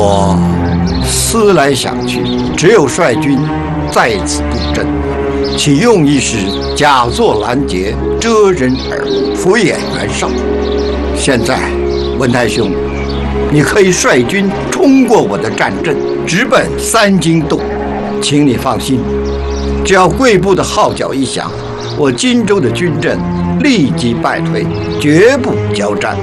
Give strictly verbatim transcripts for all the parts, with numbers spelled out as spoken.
我思来想去，只有率军再次布阵，其用意是假作拦截，遮人耳目，敷衍袁绍。现在，文太兄，你可以率军冲过我的战阵，直奔三荆洞。请你放心，只要贵部的号角一响，我荆州的军阵立即败退，绝不交战。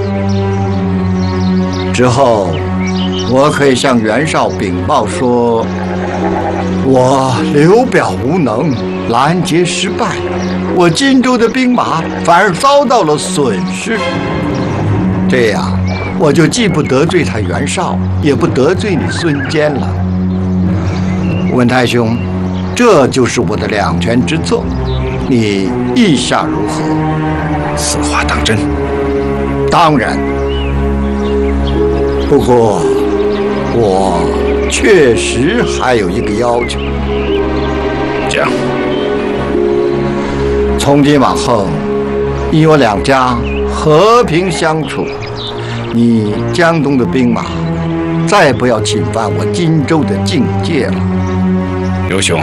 之后，我可以向袁绍禀报说，我刘表无能，拦截失败，我荆州的兵马反而遭到了损失。这样，我就既不得罪他袁绍，也不得罪你孙坚了。文太兄，这就是我的两全之策，你意下如何？ 此话当真？ 当然。不过，我确实还有一个要求。 讲。 从今往后，你我两家和平相处，你江东的兵马再不要侵犯我荆州的境界了。 刘兄，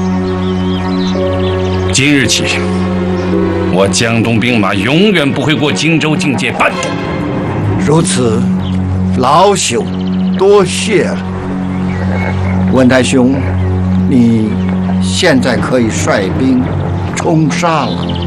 今日起，我江东兵马永远不会过荆州境界半步。 如此，老朽多谢了。文太兄，你现在可以率兵冲杀了。